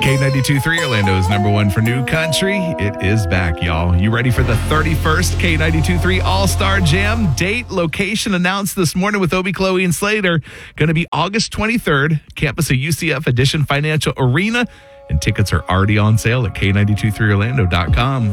K92.3 Orlando's number one for new country. It is back, y'all. You ready for the 31st K92.3 All-Star Jam? Date, location announced this morning with Obie, Chloe, and Slater. Going to be August 23rd, campus of UCF Edition Financial Arena. And tickets are already on sale at K923Orlando.com.